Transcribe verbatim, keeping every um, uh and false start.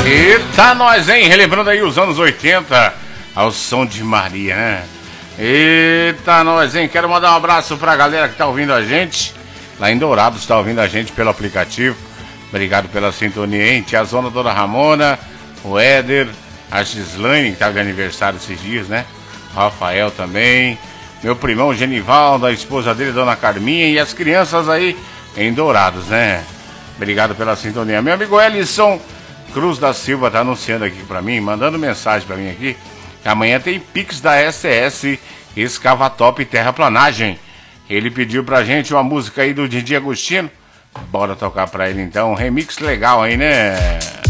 Eita, nós, hein? Relembrando aí os anos oitenta, ao som de Maria, né? Eita, nós, hein? Quero mandar um abraço pra galera que tá ouvindo a gente. Lá em Dourados, tá ouvindo a gente pelo aplicativo. Obrigado pela sintonia, hein? Tia Zona, Dona Ramona, o Éder, a Gislaine, que tá de aniversário esses dias, né? O Rafael também. Meu primão Genivaldo, a esposa dele, Dona Carminha, e as crianças aí em Dourados, né? Obrigado pela sintonia. Meu amigo Ellison Cruz da Silva tá anunciando aqui pra mim, mandando mensagem pra mim aqui, que amanhã tem Pix da S S Escavatop Terraplanagem. Ele pediu pra gente uma música aí do Didi Agostino. Bora tocar pra ele então, um remix legal aí, né?